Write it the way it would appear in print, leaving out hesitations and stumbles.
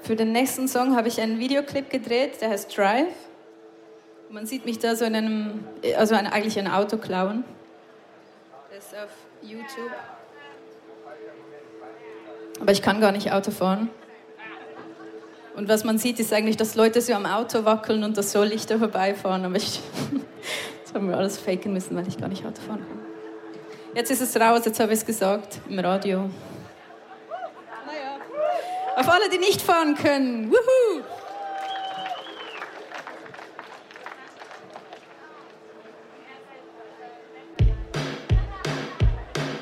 Für den nächsten Song habe ich einen Videoclip gedreht, der heißt Drive. Man sieht mich da so in einem, also eigentlich ein Auto klauen. Das ist auf YouTube. Aber ich kann gar nicht Auto fahren. Und was man sieht, ist eigentlich, dass Leute so am Auto wackeln und dass so Lichter vorbeifahren. Aber das haben wir alles faken müssen, weil ich gar nicht Auto fahren kann. Jetzt ist es raus, jetzt habe ich es gesagt im Radio. Naja. Auf alle, die nicht fahren können. Wuhu!